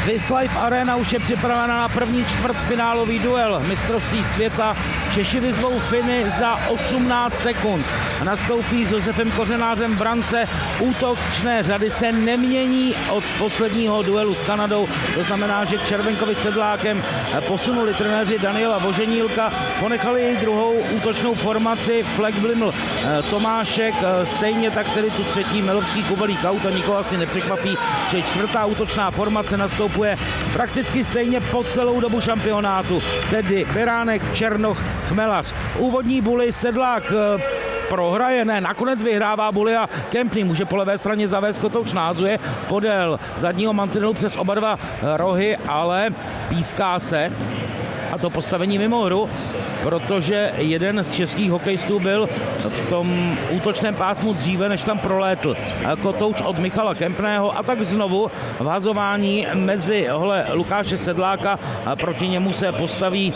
Swiss Life Arena už je připravena na první čtvrtfinálový duel mistrovství světa. Češi vyzvou Finy za 18 sekund. Nastoupí s Josefem Kořenářem v brance. Útočné řady se nemění od posledního duelu s Kanadou. To znamená, že k Červenkovi s Sedlákem posunuli trenéři Daniela Voženílka. Ponechali jej druhou útočnou formaci Flek, Bliml, Tomášek. Stejně tak tedy tu třetí Milovský, Kubelík, Kaut. A nikoho asi nepřekvapí, že čtvrtá útočná formace nastupuje prakticky stejně po celou dobu šampionátu. Tedy Beránek, Černoch, Chmelař. Úvodní buly Sedlák prohraje, ne, nakonec vyhrává buly a Kempný může po levé straně zavést, Kotouč nahazuje podél zadního mantinelu přes oba dva rohy, ale píská se. A to postavení mimo hru, protože jeden z českých hokejistů byl v tom útočném pásmu dříve, než tam prolétl Kotouč od Michala Kempného, a tak znovu vhazování mezi Lukáše Sedláka a proti němu se postaví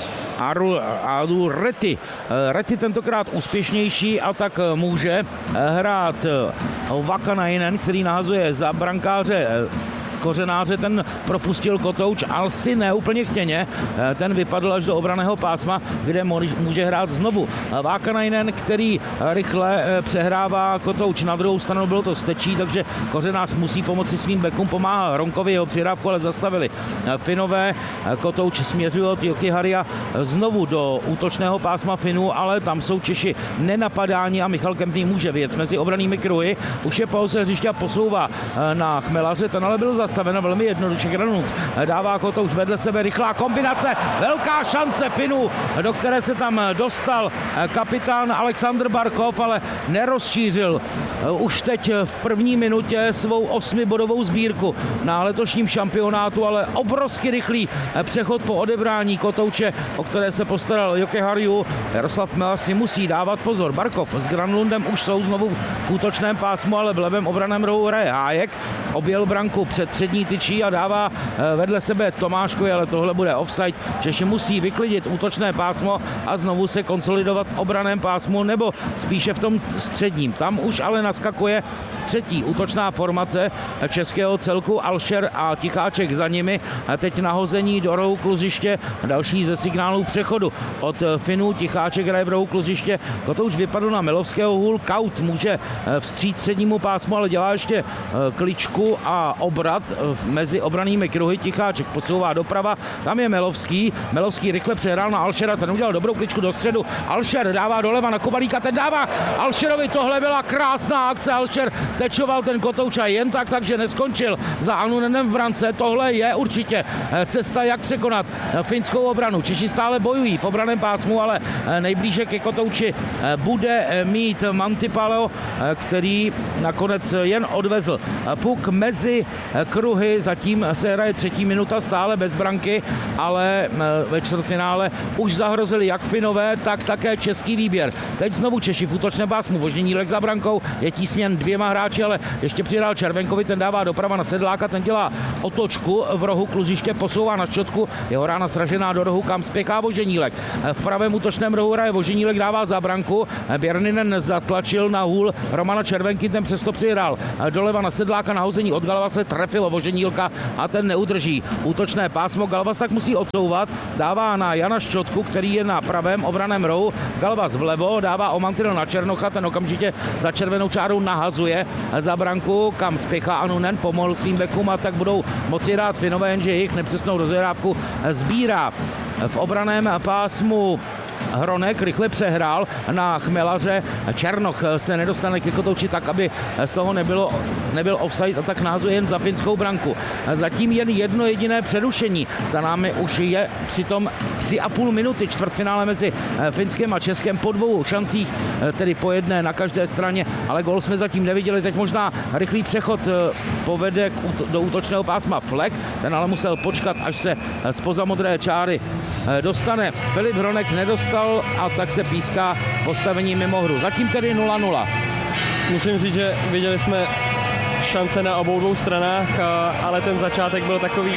Aru Rety. Rety tentokrát úspěšnější a tak může hrát Vakanainen, který nahazuje za brankáře Kořenáře, ten propustil Kotouč, asi ne úplně chtěně, ten vypadl až do obranného pásma, kde může hrát znovu Vakanainen, který rychle přehrává Kotouč na druhou stranu, bylo to Stečí, takže Kořenář musí pomoci svým bekům, pomáhá Ronkovi, jeho přihrávku ale zastavili Finové. Kotouč směřuje od Jokiharja znovu do útočného pásma Finů, ale tam jsou Češi nenapadáni a Michal Kempný může věc mezi obranými kruhy, už je po hřiště a posouvá na Chmelaře, ten ale byl zastaveno velmi jednoduše. Granut dává Kotouč vedle sebe, rychlá kombinace, velká šance Finů, do které se tam dostal kapitán Aleksandr Barkov, ale nerozšířil už teď v první minutě svou 8bodovou sbírku na letošním šampionátu, ale obrovsky rychlý přechod po odebrání Kotouče, o které se postaral Jokiharju. Jaroslav Chmelař si musí dávat pozor. Barkov s Granlundem už jsou znovu v útočném pásmu, ale v levém obraném rohu hraje Hájek. Objel branku před přední tyčí a dává vedle sebe Tomáškovi, ale tohle bude offside. Češi musí vyklidit útočné pásmo a znovu se konsolidovat v obraném pásmu, nebo spíše v tom středním. Tam už ale naskakuje třetí útočná formace českého celku, Alšer a Ticháček za nimi. A teď nahození do rohu kluziště, další ze signálů přechodu od Finů. Ticháček hraje v rohu kluziště, Kotouč vypadl na Milovského, hůl, Kaut může vstříc střednímu pásmu, ale dělá ještě kličku a obrat mezi obranými kruhy. Ticháček posouvá doprava, tam je Milovský rychle přehrál na Alšera, ten udělal dobrou kličku do středu, Alšer dává doleva na Kubalíka, ten dává Alšerovi, tohle byla krásná akce, Alšer tečoval ten Kotouč a jen tak, takže neskončil za Anunenem v brance. Tohle je určitě cesta, jak překonat finskou obranu. Češi stále bojují v obraném pásmu, ale nejblíže ke Kotouči bude mít Mantipalo, který nakonec jen odvezl puk mezi kruhy. Zatím se hraje třetí minuta, stále bez branky, ale ve čtvrtfinále už zahrozili jak Finové, tak také český výběr. Teď znovu Češi v útočném pásmu, Voženílek za brankou, je tísněn dvěma hráči, ale ještě přidal Červenkovi, ten dává doprava na Sedláka, ten dělá otočku v rohu kluziště, posouvá na šťotku, jeho rána sražená do rohu, kam spěchá Voženílek. V pravém útočném rohu hraje Voženílek, dává za branku, Bjerninen zatlačil na hůl Romana Červenky, ten přesto přihrál doleva na Sedláka, nahození od Galvase trefilo Voženílka a ten neudrží útočné pásmo. Galvas tak musí odsouvat, dává na Jana Šťotku, který je na pravém obraném rohu, Galvas vlevo, dává o mantinel na Černocha, ten okamžitě za červenou čárou nahazuje za branku, kam spěchá Anunen, pomohl svým bekům a tak budou moci hrát Finové, jenže jejich nepřesnou rozehrávku sbírá v obraném pásmu Hronek, rychle přehrál na Chmelaře, Černoch se nedostane ke Kotouči tak, aby z toho nebyl offside a tak nahazuje jen za finskou branku. Zatím jen jedno jediné přerušení. Za námi už je přitom 3,5 minuty čtvrtfinále mezi Finskem a Českem po dvou šancích, tedy po jedné na každé straně, ale gól jsme zatím neviděli. Teď možná rychlý přechod povede do útočného pásma Flek, ten ale musel počkat, až se zpoza modré čáry dostane. Filip Hronek nedostal a tak se píská postavení mimo hru. Zatím tedy 0-0. Musím říct, že viděli jsme šance na obou dvou stranách, ale ten začátek byl takový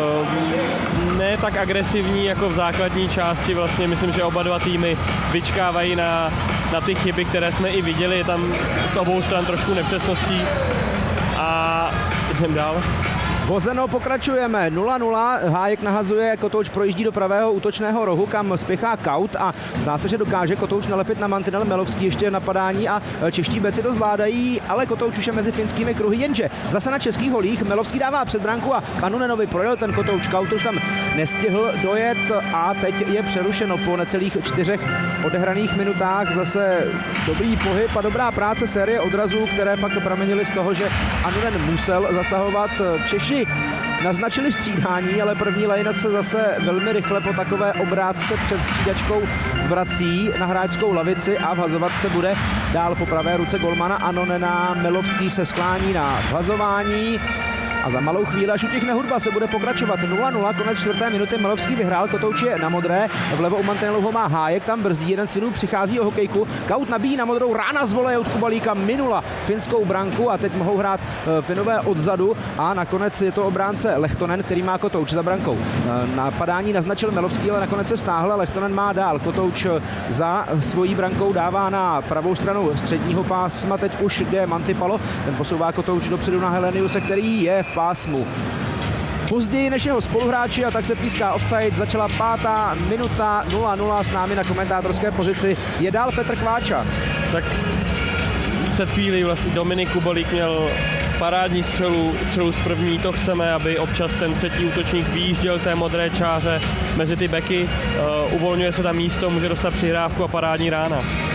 ne tak agresivní jako v základní části. Vlastně myslím, že oba dva týmy vyčkávají na ty chyby, které jsme i viděli. Je tam z obou stran trošku nepřesností a jdem dál. Vozeno pokračujeme 0-0, Hájek nahazuje, Kotouč projíždí do pravého útočného rohu, kam spěchá Kaut a zdá se, že dokáže Kotouč nalepit na mantinel. Melovský ještě napadání a čeští beci to zvládají, ale Kotouč už je mezi finskými kruhy, jenže zase na českých holích Melovský dává před branku a Kannunenovi projel ten Kotouč. Kaut už tam nestihl dojet a teď je přerušeno po necelých 4 odehraných minutách. Zase dobrý pohyb a dobrá práce série odrazů, které pak pramenily z toho, že Kannunen musel zasahovat. Češi naznačili střídání, ale první lejnec se zase velmi rychle po takové obrátce před střídačkou vrací na hráčskou lavici a vhazovat se bude dál po pravé ruce golmana Annonena. Melovský se sklání na vhazování a za malou chvíli, až utichne hudba, se bude pokračovat 0-0, konec 4. minuty. Melovský vyhrál, Kotouč je na modré, vlevo u mantinelu ho má Hájek, tam brzdí, jeden z Finů přichází o hokejku, Kaut nabíjí na modrou, rána z voleje od Kubalíka minula finskou branku a teď mohou hrát Finové odzadu a nakonec je to obránce Lehtonen, který má Kotouč za brankou. Napadání naznačil Melovský, ale nakonec se stáhl, Lehtonen má dál, Kotouč za svojí brankou dává na pravou stranu středního pásma, teď už jde Mantipalo, ten posouvá Kotouč dopředu na Heleniuse, který je v pásmu později než jeho spoluhráči a tak se píská offside. Začala 5. minuta 0-0, s námi na komentátorské pozici je dál Petr Kváča. Tak před chvílí vlastně Dominik Kubalík měl parádní střelu z první, to chceme, aby občas ten třetí útočník vyjížděl té modré čáře mezi ty beky, uvolňuje se tam místo, může dostat přihrávku a parádní rána.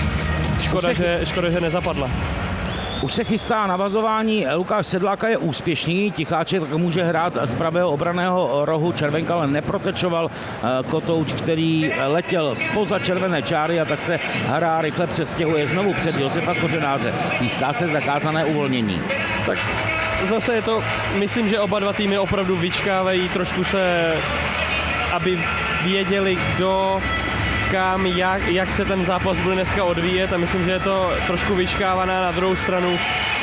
Škoda, že nezapadla. Už se chystá navazování, Lukáš Sedláka je úspěšný, Ticháček tak může hrát z pravého obraného rohu, Červenka ale neprotečoval Kotouč, který letěl zpoza červené čáry a tak se hra rychle přestěhuje znovu před Josefa Kořenáře. Píská se zakázané uvolnění. Tak zase je to, myslím, že oba dva týmy opravdu vyčkávají trošku aby věděli, kdo kam, jak se ten zápas bude dneska odvíjet a myslím, že je to trošku vyčkávaná. Na druhou stranu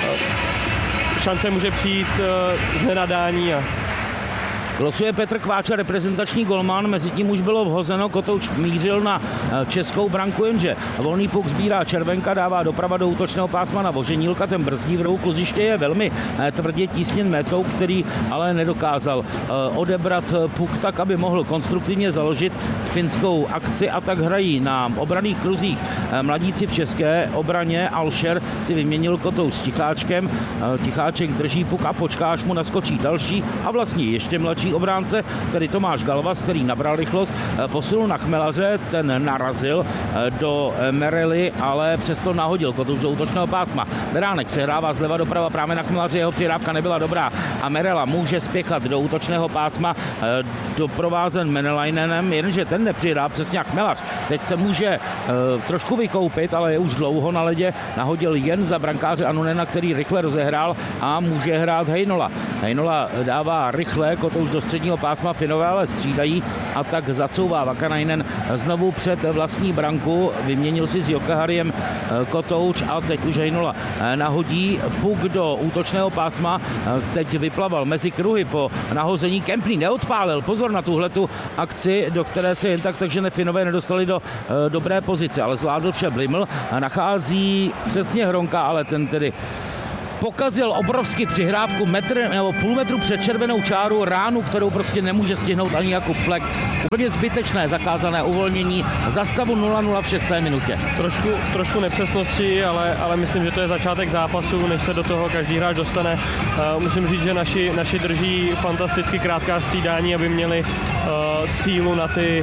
šance může přijít z nenadání. Losuje Petr Kváča, reprezentační golman, mezi tím už bylo vhozeno, Kotouč mířil na českou branku, jenže volný puk sbírá Červenka, dává doprava do útočného pásma na Voženílka, ten brzdí v rohu kluziště, je velmi tvrdě tísněn metou, který ale nedokázal odebrat puk tak, aby mohl konstruktivně založit finskou akci a tak hrají na obranných kruzích mladíci v české obraně. Alšer si vyměnil Kotouč s Ticháčkem, Ticháček drží puk a počká, až mu naskočí další a vlastně ještě mladší obránce, tedy Tomáš Galvas, který nabral rychlost, posunul na Chmelaře, ten narazil do Merely, ale přesto nahodil Kotouč do útočného pásma. Beránek přehrává zleva doprava právě na Chmelaře, jeho přihrávka nebyla dobrá a Merela může spěchat do útočného pásma, doprovázen Menelainenem, jenže ten nepřihrá přesně jak Chmelař. Teď se může trošku vykoupit, ale je už dlouho na ledě, nahodil jen za brankáře Annonena, který rychle rozehrál a může hrát Heinola. Heinola dává rychle Kotouč do středního pásma, Finové ale střídají a tak zacouvá Vakanainen znovu před vlastní branku, vyměnil si s Jokehariem Kotouč a teď už Heinola nahodí puk do útočného pásma, teď vyplaval mezi kruhy po nahození, Kempný neodpálil, pozor na tuhletu akci, do které se jen tak, takže Finové nedostali do dobré pozice, ale zvládl vše Bliml, nachází přesně Hronka, ale ten tedy pokazil obrovsky přihrávku metr nebo půl metru před červenou čáru, ránu, kterou prostě nemůže stihnout ani Jakub Flek. Úplně zbytečné zakázané uvolnění za stavu 0-0 v 6. minutě. Trošku nepřesnosti, ale myslím, že to je začátek zápasu, než se do toho každý hráč dostane. Musím říct, že naši drží fantasticky krátká střídání, aby měli sílu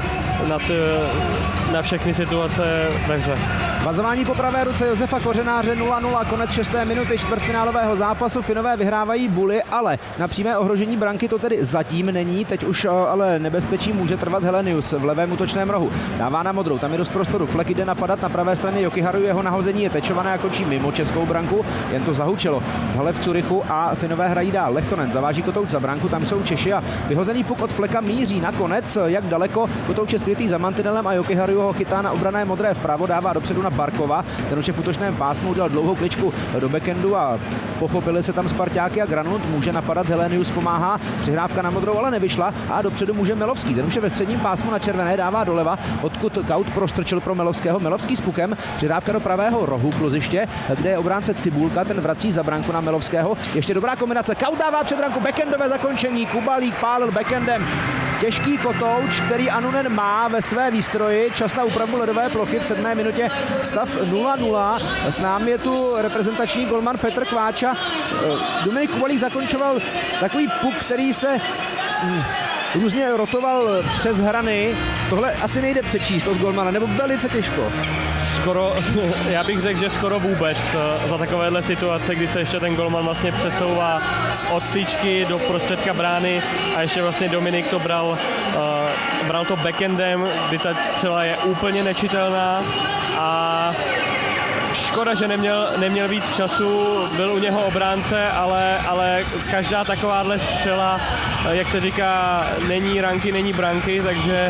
na všechny situace ve hře. Vazování po pravé ruce Josefa Kořenáře 0-0, konec 6. minuty čtvrtfinálového zápasu. Finové vyhrávají buly, ale na přímé ohrožení branky to tedy zatím není. Teď už ale nebezpečí může trvat Helenius v levém útočném rohu. Dává na modrou, tam je dost prostoru. Flek jde napadat na pravé straně Jokiharu, jeho nahození je tečované a končí mimo českou branku. Jen to zahučelo v hale v Curychu a Finové hrají dál. Lehtonen zaváží Kotouč za branku, tam jsou Češi a vyhozený puk od Fleka míří nakonec, jak daleko. Kotouč je skrytý za mantinelem a Jokiharu ho chytá na obrané modré vpravo, dává dopředu na Barkova. Ten už je v útočném pásmu, udělal dlouhou kličku do backendu a pochopili se tam Sparťáky a Granlund může napadat, Helenius pomáhá, přihrávka na modrou, ale nevyšla a dopředu může Melovský. Ten už je ve středním pásmu na červené, dává doleva, odkud Kaut prostrčil pro Melovského. Melovský s pukem, přihrávka do pravého rohu kluziště, kde je obránce Cibulka, ten vrací za branku na Melovského. Ještě dobrá kombinace, Kaut dává před branku, backendové zakončení, Kubalík pálil backendem. Těžký kotouč, který Anunen má ve své výstroji, čas na úpravu ledové plochy v 7. minutě, stav 0-0. S námi je tu reprezentační golman Petr Kváča. Dominik Kubalík zakončoval takový puk, který se různě rotoval přes hrany. Tohle asi nejde přečíst od golmana, nebo velice těžko. Skoro, já bych řekl, že skoro vůbec za takovéhle situace, kdy se ještě ten golman vlastně přesouvá od tyčky do prostředka brány a ještě vlastně Dominik to bral to backendem, kdy ta střela je úplně nečitelná a škoda, že neměl víc času, byl u něho obránce, ale každá takováhle střela, jak se říká, není ranky, není branky, takže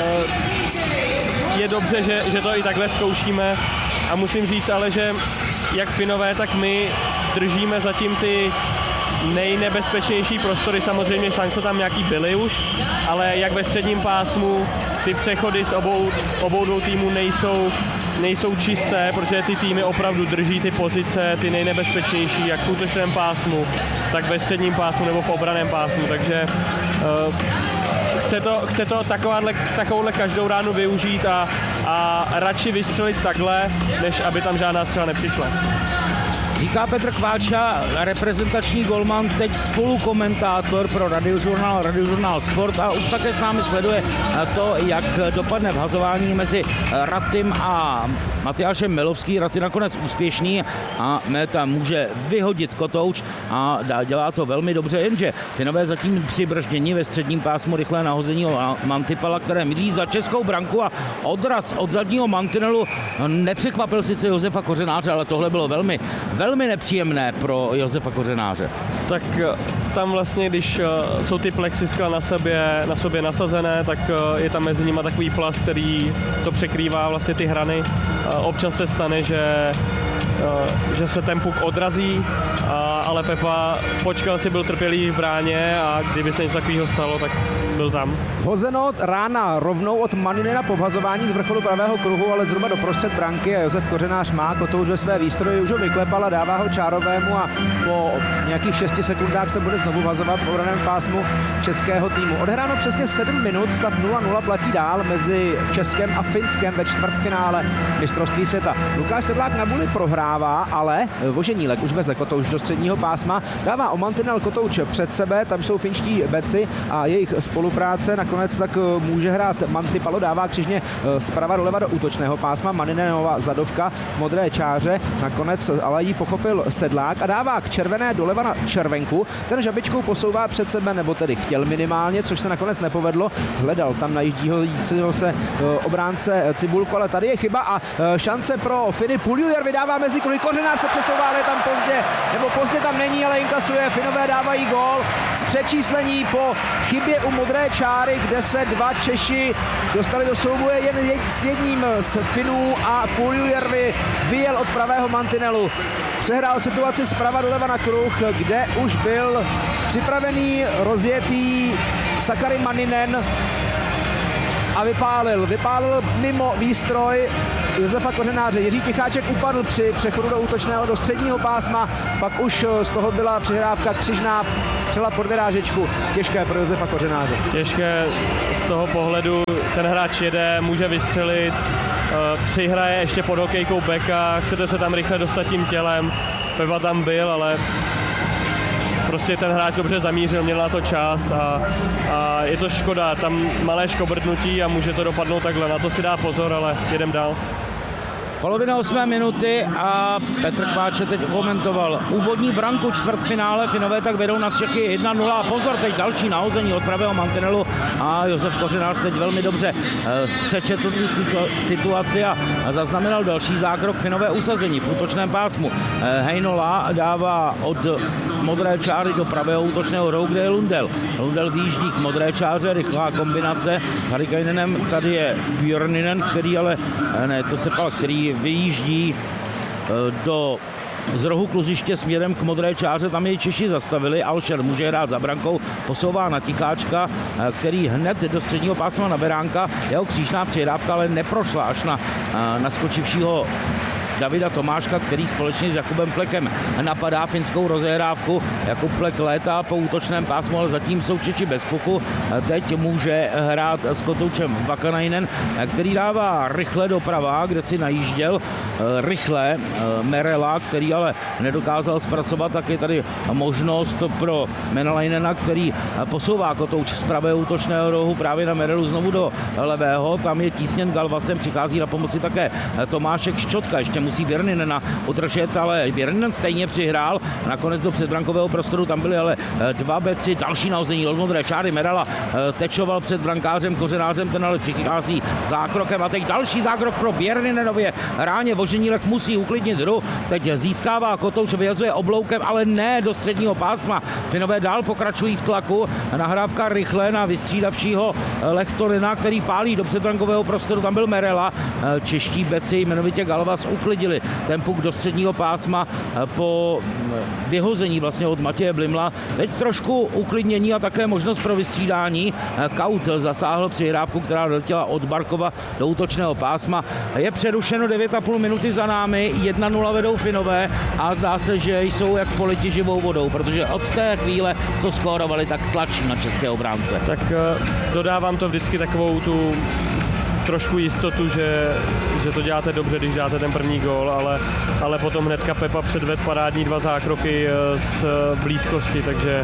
je dobře, že to i takhle zkoušíme a musím říct ale, že jak Finové, tak my držíme zatím ty nejnebezpečnější prostory, samozřejmě šance tam nějaký byly už, ale jak ve středním pásmu ty přechody z obou dvou týmů nejsou čisté, protože ty týmy opravdu drží ty pozice, ty nejnebezpečnější, jak v útočném pásmu, tak ve středním pásmu nebo v obraném pásmu, takže chce to takovouhle každou ránu využít a radši vystřelit takhle, než aby tam žádná střela nepřišla. Říká Petr Kváča, reprezentační golman, teď spolukomentátor pro Radiožurnál Sport a už také s námi sleduje to, jak dopadne vhazování mezi Ratym a Matyášem Melovský. Raty nakonec úspěšný a Méta může vyhodit kotouč a dělá to velmi dobře, jenže Finové zatím přibrždění ve středním pásmu, rychlé nahození Mantipala, které míří za českou branku a odraz od zadního mantinelu nepřekvapil sice Josefa Kořenáře, ale tohle bylo velmi nepříjemné pro Josefa Kořenáře. Tak tam vlastně, když jsou ty plexiskla na sobě nasazené, tak je tam mezi nimi takový plast, který to překrývá vlastně ty hrany. Občas se stane, že se ten puk odrazí, ale Pepa počkal si, byl trpělivý v bráně a kdyby se něco takového stalo, tak byl tam. Vhozeno rána rovnou od Maninena po vhazování z vrcholu pravého kruhu, ale zhruba do prostřed branky a Josef Kořenář má kotouč ve své výstroji, už ho vyklepal a dává ho Čárovému a po nějakých 6 sekundách se bude znovu vhazovat v obraném pásmu českého týmu. Odehráno přesně 7 minut, stav 0-0 platí dál mezi Českem a Finskem ve čtvrtfinále mistrovství světa. Lukáš Sedlák na buli prohrává, ale Voženílek už veze kotouč do středního pásma, dává o mantinel kotouč před sebe, tam jsou finští beci a jejich spolupráce, nakonec tak může hrát Mantipalo, dává křižně zprava doleva do útočného pásma, Maninenova zadovka v modré čáře, nakonec ale ji pochopil Sedlák a dává k červené doleva na červenku, ten žabičkou posouvá před sebe, nebo tedy chtěl minimálně, což se nakonec nepovedlo, hledal tam najíždího se obránce Cibulko, ale tady je chyba a šance pro Finy. Puljujär vydává mezi kruhy, Kořenář se přesouvá, ale je tam pozdě tam není, ale inkasuje, Finové dávají gól z přečíslení po chybě u modré čáry, kde se dva Češi dostali do souboje jen s jedním z Finů a Puljujär vyjel od pravého mantinelu. Přehrál situaci zprava doleva na kruh, kde už byl připravený rozjetý Sakari Maninen a vypálil mimo výstroj Josefa Kořenáře. Jiří Ticháček upadl při přechodu do útočného do středního pásma, pak už z toho byla přihrávka křižná střela pod vyrážečku. Těžké pro Josefa Kořenáře. Těžké z toho pohledu, ten hráč jede, může vystřelit, přihraje ještě pod hokejkou beka, chcete se tam rychle dostat tím tělem. Pepa tam byl, ale prostě ten hráč dobře zamířil, měl na to čas a je to škoda, tam malé škobrtnutí a může to dopadnout takhle, na to si dá pozor, ale jedem dál. Polovina 8. minuty a Petr Kváče teď komentoval úvodní branku čtvrtfinále. Finové tak vedou na Čechy 1-0 a pozor, teď další nahození od pravého mantinelu a Josef Kořenář teď velmi dobře přečetl tu situaci a zaznamenal další zákrok. Finové usazení v útočném pásmu. Heinola dává od modré čáry do pravého útočného rohu, kde je Lundell. Lundell výjíždí k modré čáře, rychlá kombinace. Harikainenen, tady je Björninen, který ale, ne, to se pal, který který vyjíždí z rohu kluziště směrem k modré čáře, tam je Češi zastavili, Alšer může hrát za brankou, posouvá na Ticháčka, který hned do středního pásma na Beránka, jeho křížná přihrávka ale neprošla až na naskočivšího Davida Tomáška, který společně s Jakubem Flekem napadá finskou rozehrávku. Jakub Flek létá po útočném pásmu, ale zatím jsou Češi bez puku. Teď může hrát s kotoučem Vakanainen, který dává rychle doprava, kde si najížděl rychle Merela, který ale nedokázal zpracovat. Tak je tady možnost pro Menalainena, který posouvá kotouč z pravého útočného rohu právě na Merelu znovu do levého. Tam je tísněn Galvasem, přichází na pomoci také Tomášek Ščotka. Ještě musí Věrninena udržet, ale Věrninen stejně přihrál. Nakonec do předbrankového prostoru tam byly ale dva beci, další nahození od modré čáry. Merela tečoval před brankářem Kořenářem, ten ale přichází zákrokem a teď další zákrok pro Věrninenově ráně. Voženílek musí uklidnit hru, teď získává kotouč, vyjazuje obloukem, ale ne do středního pásma. Finové dál pokračují v tlaku, nahrávka rychle na vystřídavšího Lehtonena, který pálí do předbrankového prostoru, tam byl Merela. Čeští beci, jmenovitě Galvas, uklidili ten puk do středního pásma po vyhození vlastně od Matěje Blimla. Teď trošku uklidnění a také možnost pro vystřídání. Kaut zasáhl přihrávku, která doletěla od Barkova do útočného pásma. Je přerušeno 9,5 minuty za námi, 1-0 vedou Finové a zdá se, že jsou jak politi živou vodou, protože od té chvíle, co skórovali, tak tlačí na české obránce. Tak dodávám to vždycky takovou tu trošku jistotu, že to děláte dobře, když dáte ten první gól, ale potom hnedka Pepa předved parádní 2 zákroky z blízkosti, takže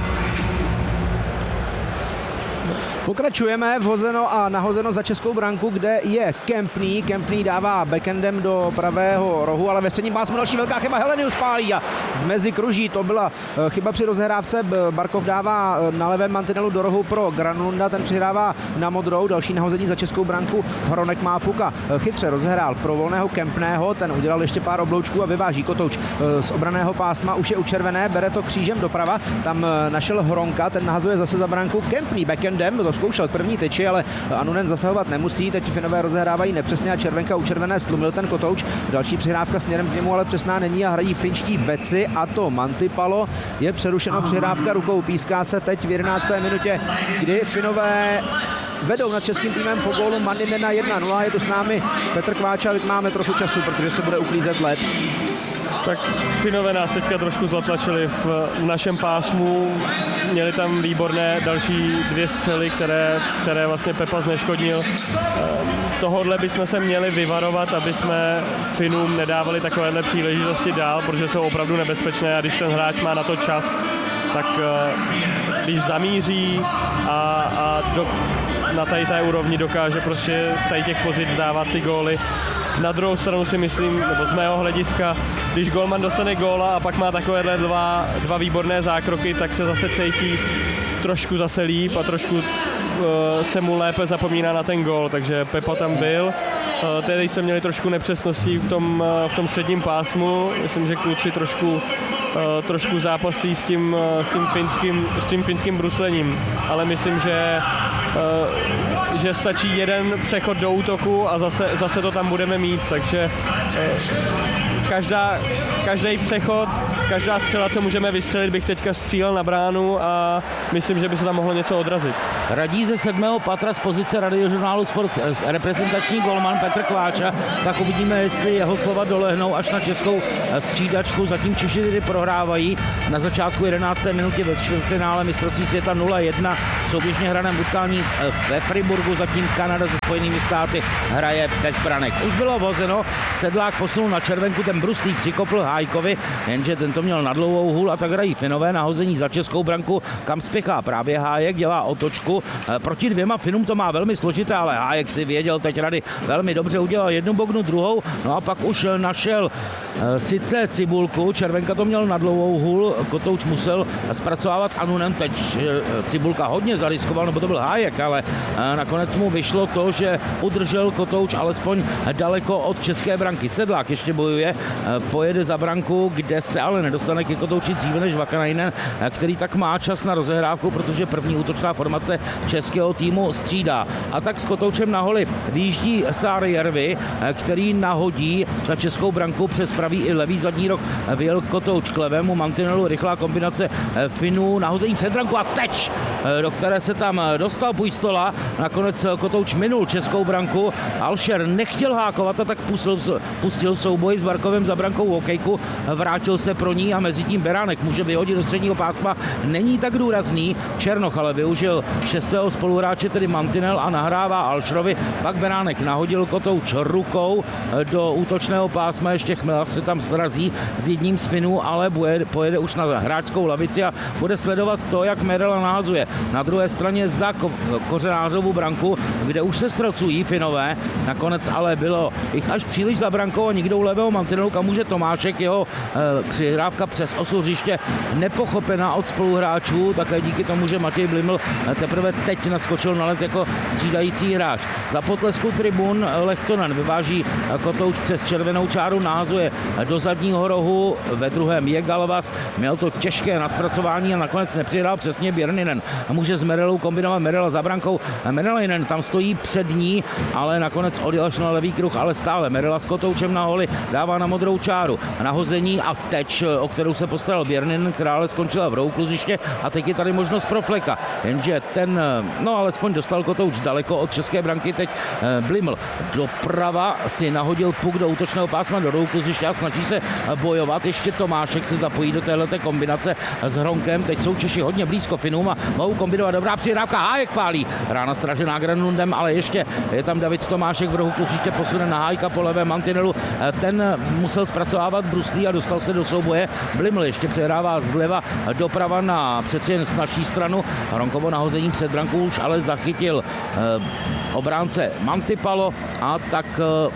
Pokračujeme, vhozeno a nahozeno za českou branku, kde je Kempný. Kempný dává backendem do pravého rohu, ale ve středním pásmu další velká chyba, Helenius pálí a z mezi kruží. To byla chyba při rozehrávce. Barkov dává na levém mantinelu do rohu pro Granlunda, ten přihrává na modrou. Další nahození za českou branku, Hronek má puka. Chytře rozehrál pro volného Kempného, ten udělal ještě pár obloučků a vyváží kotouč z obraného pásma. Už je u červené, bere to křížem doprava, tam našel Hronka, ten nahazuje zase za branku. Kempný backendem, zkoušel první tyči, ale Anunen zasahovat nemusí. Teď Finové rozehrávají nepřesně a červenka u červené slumil ten kotouč. Další přihrávka směrem k němu ale přesná není a hrají finští beci a to Mantipalo. Je přerušeno přihrávka rukou, píská se teď v 11. minutě, kdy Finové vedou nad českým týmem po gólu Manninen 1-0. Je tu s námi Petr Kváča, teď máme trochu času, protože se bude uklízet led. Tak Finové nás teďka trošku zatlačili v našem pásmu. Měli tam výborné další 2 střely, které vlastně Pepa zneškodnil. Tohodle bychom se měli vyvarovat, aby jsme Finům nedávali takovéhle příležitosti dál, protože jsou opravdu nebezpečné a když ten hráč má na to čas, tak když zamíří a na tady té úrovni dokáže prostě z těch pozic dávat ty góly. Na druhou stranu si myslím, nebo z mého hlediska, když golman dostane góla a pak má takovéhle dva výborné zákroky, tak se zase cítí trošku zase líp a trošku se mu lépe zapomíná na ten gól, takže Pepa tam byl. Teď jsme měli trošku nepřesností v tom středním pásmu. Myslím, že kluci trošku zápasí s tím finským bruslením, ale myslím, že stačí jeden přechod do útoku a zase to tam budeme mít, takže každý přechod, každá střela, co můžeme vystřelit, bych teďka střílel na bránu a myslím, že by se tam mohlo něco odrazit. Radí ze 7. patra z pozice Radiožurnálu Sport reprezentační golman Petr Kváča, tak uvidíme, jestli jeho slova dolehnou až na českou střídačku. Zatím Češi tedy prohrávají na začátku 11. minutě ve čtvrtfinále mistrovství světa 0-1 v souběžně hraném utkání ve Friburgu, zatím Kanada se Spojenými státy hraje bez branek. Už bylo vozeno, Sedlák posunul na červenku, ten bruslík přikopl Hájkovi, jenže tento měl na dlouhou hůl a tak hrají Finové nahození za českou branku, kam spěchá právě Hájek, dělá otočku. Proti 2 Finům to má velmi složité, ale Hájek si věděl teď rady velmi dobře, udělal jednu bognu, druhou, no a pak už našel sice Cibulku, červenka to měl na dlouhou hůl, kotouč musel zpracovávat Anunen, teď Cibulka hodně zariskoval, nebo to byl Hájek, ale nakonec mu vyšlo to, že udržel kotouč alespoň daleko od české branky. Sedlák ještě bojuje, pojede za branku, kde se ale nedostane ke kotouči dříve než Vakanainen, který tak má čas na rozehrávku, protože první útočná formace českého týmu střídá. A tak s kotoučem na holi vyjíždí Saarijärvi, který nahodí za českou branku přes pravý i levý zadní roh. Vyjel kotouč k levému mantinelu, rychlá kombinace Finů, nahození před branku a teč, do které se tam dostal Puistola. Nakonec kotouč minul českou branku. Alšer nechtěl hákovat a tak pustil souboj s Barkovem za brankou hokejku, vrátil se pro ní a mezi tím Beránek může vyhodit do středního pásma. Není tak důrazný. Černoch ale využil šestého spoluhráče, tedy mantinel, a nahrává Alšerovi. Pak Beránek nahodil kotouč rukou do útočného pásma. Ještě Chmelař se tam srazí s jedním z Finů, ale pojede už na hráčskou lavici a bude sledovat to, jak Merela nahazuje. Na druhé straně za Kořenářovu branku, kde už se ztracují Finové. Nakonec ale bylo jich až příliš za brankou a nikdo u levého mantinelu, kam může Tomášek, jeho přihrávka přes osu hřiště nepochopená od spoluhráčů, také díky tomu, že Matěj Bliml teprve teď naskočil na led jako střídající hráč. Za potlesku tribun Lehtonen vyváží kotouč přes červenou čáru, nahazuje do zadního rohu, ve druhém je Galvas, měl to těžké na zpracování a nakonec nepřihrál přesně Björninen. A může s Merelou kombinovat, Merela za brankou, Merelinen tam stojí před ní, ale nakonec odjel až na levý kruh, ale stále Merela s kotoučem na holi dává na modrou čáru. Nahození a teč, o kterou se postaral Björninen, která ale skončila v rohu kluziště a teď je tady možnost pro Fleka, jenže ten, alespoň dostal kotouč daleko od české branky, teď Bliml doprava si nahodil puk do útočného pásma do rohu kluziště a snaží se bojovat. Ještě Tomášek se zapojí do téhleté kombinace s Hronkem. Teď jsou Češi hodně blízko Finům a mohou kombinovat. Dobrá přihrávka, Hájek pálí. Rána sražená Granlundem, ale ještě je tam David Tomášek v rohu kluziště, posune na Hájka po levém mantinelu. Ten musel zpracovávat bruslí a dostal se do souboje. Bliml ještě přehrává zleva doprava na přeci jen snažší stranu. Hronkovo nahození před brankou už ale zachytil obránce Mantipalo a tak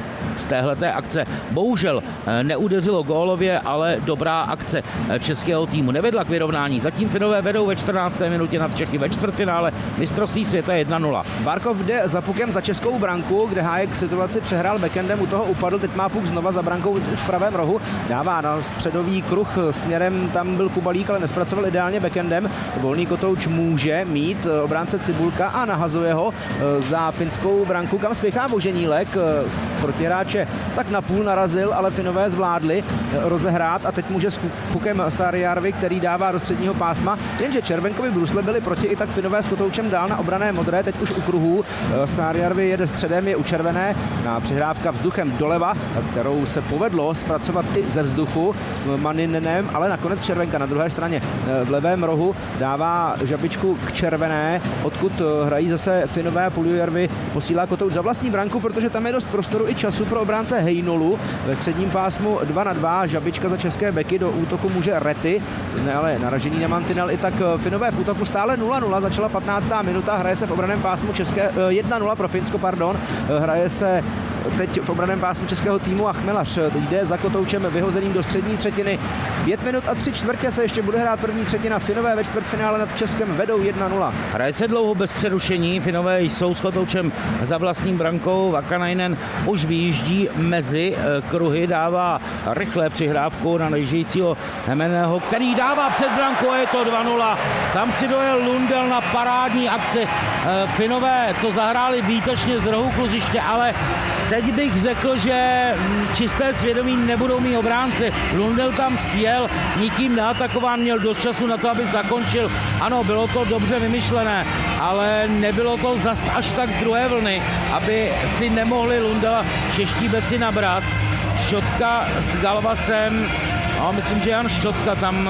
z téhleté akce bohužel neudeřilo gólově, ale dobrá akce českého týmu nevedla k vyrovnání. Zatím Finové vedou ve 14. minutě nad Čechy ve čtvrtfinále mistrovství světa 1-0. Barkov jde za pukem za českou branku, kde Hájek situaci přehrál backendem, u toho upadl, teď má puk znova za brankou už v pravém rohu, dává na středový kruh směrem, tam byl Kubalík, ale nespracoval ideálně backendem. Volný kotouč může mít obránce Cibulka a nahazuje ho za finskou branku, kam spěchá Boženílek z protihráče, tak napůl narazil, ale Finové zvládli rozehrát a teď může s pukem Saarijärvi, který dává do středního pásma, jenže červenkovi brusle byli proti, i tak Finové s kotoučem dál na obrané modré, teď už u kruhů. Saarijärvi jede středem, je u červené, na přihrávka vzduchem doleva, kterou se povedlo zpracovat i ze vzduchu Maninenem, ale nakonec červenka na druhé straně v levém rohu dává žabičku k červené, odkud hrají zase Finové. Puljujärvi posílá kotouč za vlastní branku, protože tam je dost prostoru i času pro obránce Heinolu. Ve středním pásmu 2-2, žabička za české beky, do útoku může Rety, ne, ale naražení na mantinel. I tak Finové v útoku stále 0-0, začala 15. minuta, hraje se v obraném pásmu 1-0 pro Finsko, hraje se teď v obraném pásmu českého týmu a Chmelař jde za kotoučem vyhozeným do střední třetiny. 5 minut a 3/4 se ještě bude hrát první třetina. Finové ve čtvrtfinále nad Českem vedou 1-0. Hraje se dlouho bez přerušení. Finové jsou s kotoučem za vlastním brankou. Vakanainen už vyjíždí mezi kruhy, dává rychlé přihrávku na nežijícího Hemeného, který dává před branku a je to 2-0. Tam si dojel Lundell na parádní akci. Finové to zahráli výtečně z rohu kluziště, ale teď bych řekl, že čisté svědomí nebudou mít obránci. Lundell tam sjel, nikým neatakován, měl dost času na to, aby zakončil. Ano, bylo to dobře vymyšlené, ale nebylo to zas až tak z druhé vlny, aby si nemohli Lundella čeští beci nabrat. Šotka s Galvasem, myslím, že Jan Štotka tam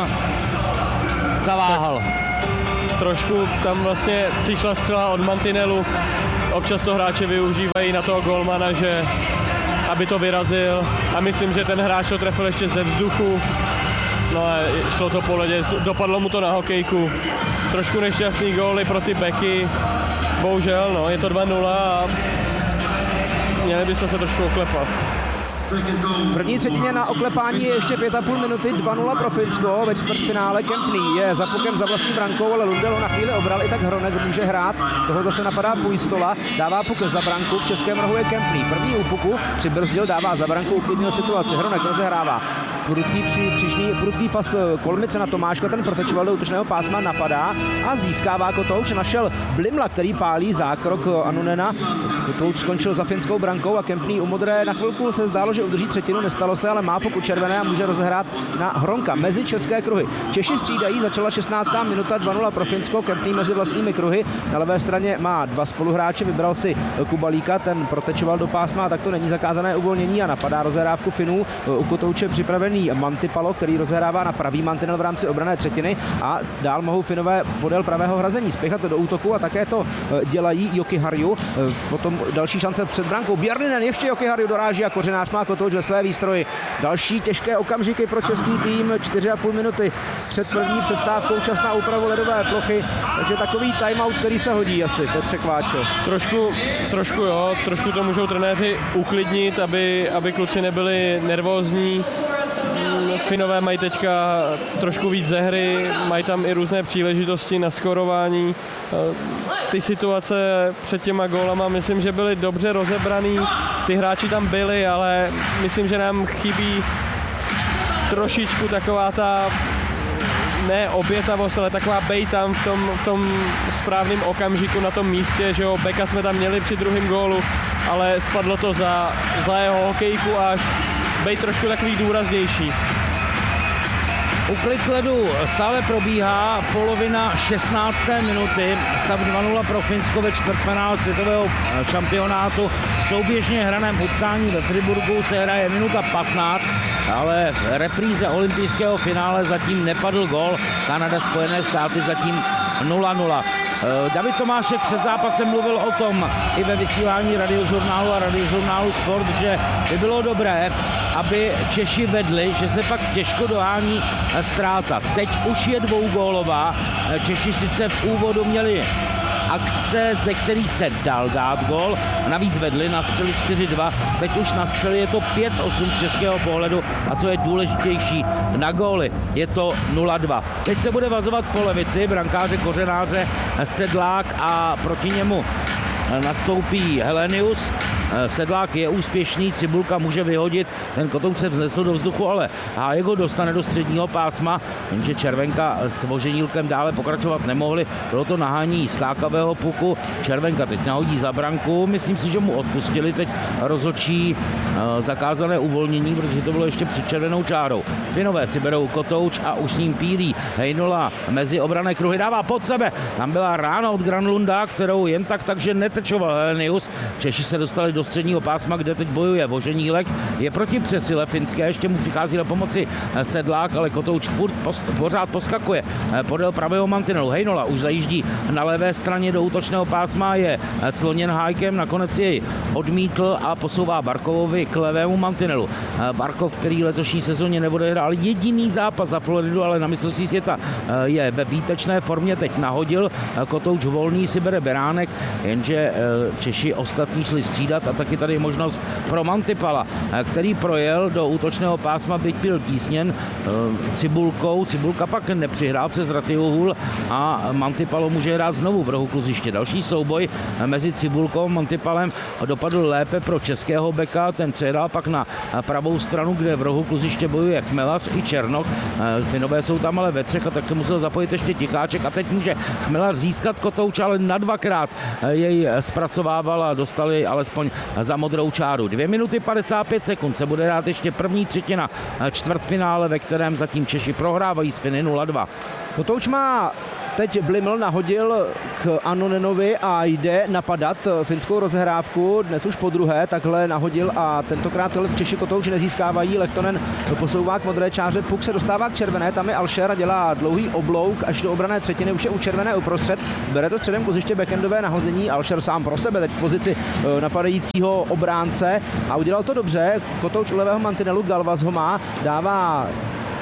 zaváhal. Trošku tam vlastně přišla střela od mantinelu. Občas to hráči využívají na toho golmana, že aby to vyrazil, a myslím, že ten hráč to trefil ještě ze vzduchu. No a šlo to po ledě, dopadlo mu to na hokejku. Trošku nešťastný góly pro ty beky. Bohužel, je to 2-0 a měli byste se trošku oklepat. V první třetině na oklepání je ještě 5,5 minuty, 2-0 pro Finsko. Ve čtvrtfinále Kempný je za pukem za vlastní brankou, ale Lundelo na chvíli obral, i tak Hronek může hrát. Toho zase napadá Pujstola, dává puk za branku, v českém rohu je Kempný. První u puku přibrzdil, dává za branku, uklidnil situaci. Hronek rozehrává. Prudký pas Kolmice na Tomáška, ten protečoval do útočného pásma, napadá a získává Kotouč. Našel Blimla, který pálí zákrok Annunena. Kotouč skončil za finskou brankou a Kempný u modré na chvilku se zdálo, že udrží třetinu, nestalo se, ale má puk červené a může rozehrát na Hronka mezi české kruhy. Češi střídají, začala 16. minuta, 2-0 pro Finsko, Kempný mezi vlastními kruhy. Na levé straně má dva spoluhráče, vybral si Kubalíka, ten protečoval do pásma a tak to není zakázané uvolnění a napadá rozehrávku Finů. U Kotouče připravený Mantipalo, který rozehrává na pravý mantinel v rámci obranné třetiny a dál mohou Finové podél pravého hrazení spěchat do útoku a také to dělají Jokiharju. Potom další šance před brankou. Bjarninen ještě Jokiharju doráží a Kořenář má Kotouč ve své výstroji. Další těžké okamžiky pro český tým, 4,5 minuty před první přestávkou, čas na úpravu ledové plochy, takže takový timeout, který se hodí asi, Petře Kváčo. Trošku to můžou trenéři uklidnit, aby kluci nebyli nervózní. Finové mají teďka trošku víc ze hry, mají tam i různé příležitosti na skorování. Ty situace před těma gólama myslím, že byly dobře rozebraný. Ty hráči tam byli, ale myslím, že nám chybí trošičku taková ta ne obětavost, ale taková bej tam v tom správném okamžiku na tom místě, že jo, Beka jsme tam měli při druhém gólu, ale spadlo to za jeho hokejku až bej trošku takový důraznější. Uklid ledu stále probíhá, polovina 16. minuty, stav 2-0 pro Finsko ve čtvrtfinále světového šampionátu. V souběžně hraném utkání ve Friburgu se hraje minuta 15, ale v repríze olympijského finále zatím nepadl gól. Kanada, Spojené státy zatím 0-0. David Tomášek před zápasem mluvil o tom i ve vysílání Radiožurnálu a Radiožurnálu Sport, že by bylo dobré, aby Češi vedli, že se pak těžko dohání ztráta. Teď už je dvougólová. Češi sice v úvodu měli akce, ze kterých se dal dát gól. Navíc vedli, nastřeli 4-2. Teď už nastřeli, je to 5-8 z českého pohledu a co je důležitější, na góly je to 0-2. Teď se bude vazovat po levici brankáře Kořenáře Sedlák a proti němu nastoupí Helenius. Sedlák je úspěšný, Cibulka může vyhodit, ten Kotouč se vznesl do vzduchu, ale Hájek ho dostane do středního pásma, jenže Červenka s Voženílkem dále pokračovat nemohli, bylo to nahání skákavého puku, Červenka teď nahodí za branku, myslím si, že mu odpustili teď rozhodčí zakázané uvolnění, protože to bylo ještě před červenou čárou. Finové si berou Kotouč a už s ním pílí Heinola mezi obranné kruhy, dává pod sebe, tam byla rána od Granlunda, kterou jen takže netečoval Helenius, Češi se dostali do středního pásma, kde teď bojuje Voženílek, je proti přesile finské, ještě mu přichází na pomoci Sedlák, ale Kotouč pořád poskakuje podél pravého mantinelu. Heinola už zajíždí na levé straně do útočného pásma, je cloněn Hájkem, nakonec jej odmítl a posouvá Barkovovi k levému mantinelu. Barkov, který letošní sezóně neodehrál jediný zápas za Floridu, ale na mistrovství světa je ve výtečné formě, teď nahodil, Kotouč volný si bere Beránek, jenže Češi ostatní šli střídat a taky tady je možnost pro Mantipala, který projel do útočného pásma, byť byl tísněn Cibulkou. Cibulka pak nepřihrál přes Ratyuhul a Mantipalo může hrát znovu v rohu kluziště. Další souboj mezi Cibulkou a Mantipalem dopadl lépe pro českého beka, ten přejedal pak na pravou stranu, kde v rohu kluziště bojuje Chmelař i Černoch. Finové jsou tam ale ve třech a tak se musel zapojit ještě Ticháček a teď může Chmelař získat Kotouč, ale na dvakrát jej zpracovával a dostali alespoň za modrou čáru. 2 minuty 55 sekund se bude hrát ještě první třetina čtvrtfinále, ve kterém zatím Češi prohrávají s Finy 0-2. Kotouč má teď Bliml nahodil k Annunenovi a jde napadat finskou rozehrávku, dnes už po druhé, takhle nahodil a tentokrát Češi Kotouč nezískávají, Lehtonen posouvá k modré čáře, puk se dostává k červené, tam je Alšer a dělá dlouhý oblouk až do obranné třetiny, už je u červené uprostřed, bere to středem kluziště backendové nahození, Alšer sám pro sebe teď v pozici napadajícího obránce a udělal to dobře, Kotouč u levého mantinelu, Galvas ho má, dává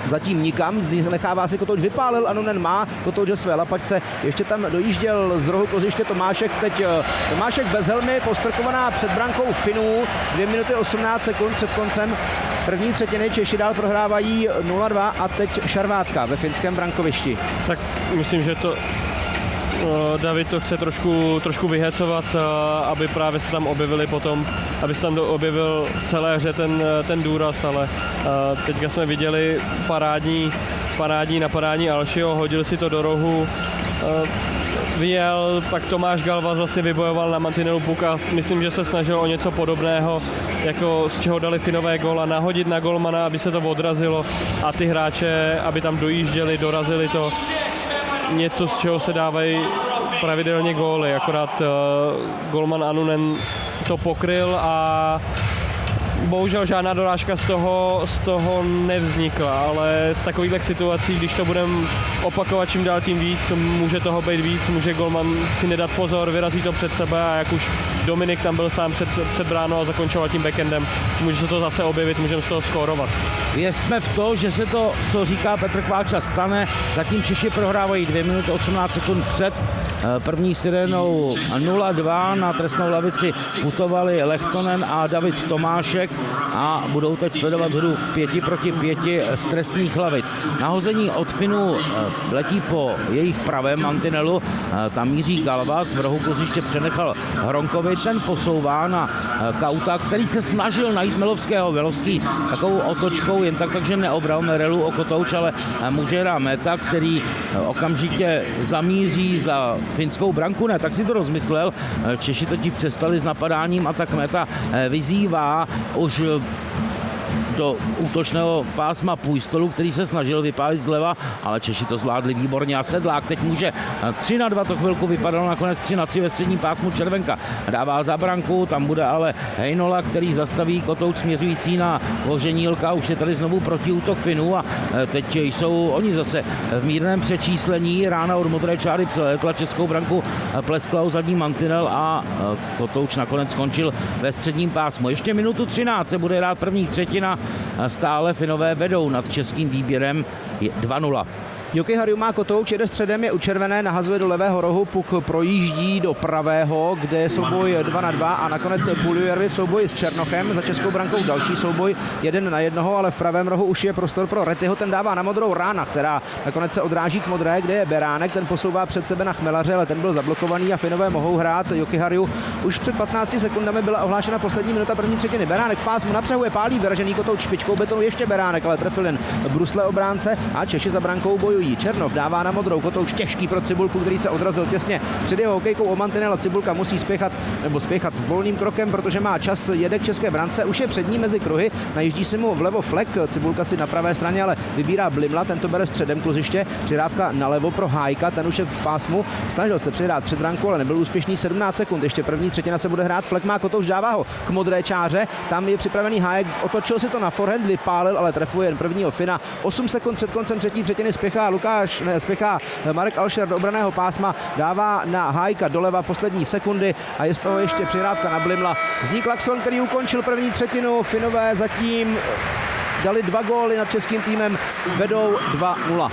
zatím nikam, nechává si Kotouč, vypálil, Anunen má Kotouč ve své lapačce, ještě tam dojížděl z rohu kluziště Tomášek, teď Tomášek bez helmy, postrkovaná před brankou Finů, 2 minuty 18 sekund před koncem první třetiny, Češi dál prohrávají 0-2 a teď šarvátka ve finském brankovišti. Tak myslím, že to David to chce trošku vyhecovat, aby právě se tam objevili potom, aby se tam objevil v celé hře ten důraz, ale teďka jsme viděli parádní napadání Alšiho, hodil si to do rohu, vyjel, pak Tomáš Galvas vlastně vybojoval na mantinelu puk a myslím, že se snažil o něco podobného, jako z čeho dali Finové góla, nahodit na golmana, aby se to odrazilo a ty hráče, aby tam dojížděli, dorazili to, něco, z čeho se dávají pravidelně góly, akorát golman Anunen to pokryl a bohužel žádná dorážka z toho nevznikla, ale z takových situací, když to budeme opakovat čím dál tím víc, může toho být víc, může golman si nedat pozor, vyrazí to před sebe a jak už Dominik tam byl sám před bránou a zakončoval tím backendem, může se to zase objevit, můžeme z toho skórovat. Věřme v to, že se to, co říká Petr Kváča, stane. Zatím Češi prohrávají 2 minuty 18 sekund před první sirénou 0-2. Na trestnou lavici putovali Lehtonen a David Tomášek a budou teď sledovat hru 5 proti 5 z trestných lavic. Nahození od Finů letí po jejich pravém mantinelu, tam míří Galvas, v rohu kluziště přenechal Hronkovi, ten posouvá na Kauta, který se snažil najít Melovského. Melovský takovou otočkou jen takže neobral Merelu o Kotouč, ale Mužera Meta, který okamžitě zamíří za finskou branku, ne, tak si to rozmyslel. Češi totiž přestali s napadáním a tak Meta vyzývá už do útočného pásma Půjstolu, který se snažil vypálit zleva, ale Češi to zvládli výborně a Sedlák teď může 3-2, to chvilku vypadalo nakonec 3-3 ve středním pásmu, Červenka dává za branku, tam bude ale Heinola, který zastaví Kotouč směřující na Voženílka, už je tady znovu protiútok Finů a teď jsou oni zase v mírném přečíslení, rána od modré čáry přelétla českou branku, pleskla zadní mantinel a Kotouč nakonec skončil ve středním pásmu. Ještě minutu 13 se bude hrát první třetina, stále Finové vedou nad českým výběrem 2-0. Joki Harju má Kotouč, jede středem, je u červené, nahazuje do levého rohu, puk projíždí do pravého, kde je souboj 2-2 a nakonec Puljujärvi v souboji s Černochem, za českou brankou další souboj 1-1, ale v pravém rohu už je prostor pro Retyho, ten dává na modrou Rána, která nakonec se odráží k modré, kde je Beránek, ten posouvá před sebe na Chmelaře, ale ten byl zablokovaný a Finové mohou hrát. Joki Harju už před 15 sekundami byla ohlášena poslední minuta první třetiny. Beránek v pásmu napřehuje, pálí vyražený Kotouč špičkou betonu, ještě Beránek, ale trefil jen brusle obránce a Češi za brankou bojují. Černov dává na modrou, Kotouč těžký pro Cibulku, který se odrazil těsně před jeho hokejkou o mantinel a Cibulka musí spěchat volným krokem, protože má čas, jede k české brance, už je před ní mezi kruhy, najíždí si mu vlevo Flek, Cibulka si na pravé straně, ale vybírá Blimla, ten to bere středem kluziště, přihrávka nalevo pro Hájka, ten už je v pásmu, snažil se přihrát před branku, ale nebyl úspěšný, 17 sekund, ještě první třetina se bude hrát, Flek má Kotouč, dává ho k modré čáře, tam je připravený Hájek, otočil si to na forehand, vypálil, ale trefuje jen prvního Fina, 8 sekund před koncem třetí třetiny spěchá Marek Alšer do obraného pásma, dává na Hájka doleva poslední sekundy a je z toho ještě přihrávka na Blimla. Zní klakson, který ukončil první třetinu, Finové затím dali 2 góly nad českým týmem, vedou 2-0.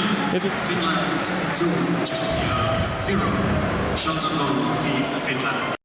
Shots on goal, team Finland.